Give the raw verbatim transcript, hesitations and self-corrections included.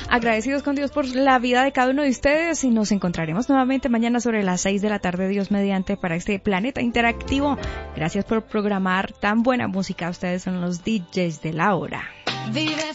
Agradecidos con Dios por la vida de cada uno de ustedes y nos encontraremos nuevamente mañana sobre las seis de la tarde, Dios mediante, para este planeta interactivo. Gracias por programar tan buena música. Ustedes son los D Js de la hora. Vive